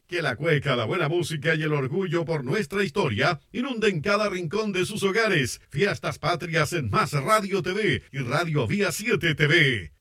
Que la cueca, la buena música y el orgullo por nuestra historia inunden cada rincón de sus hogares. Fiestas Patrias en Más Radio TV y Radio Vía 7 TV.